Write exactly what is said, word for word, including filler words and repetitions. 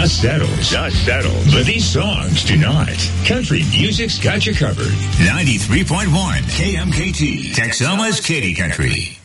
dust settles. Dust settles. But these songs do not. Country music's got you covered. ninety-three point one K M K T, Texoma's Katy Country.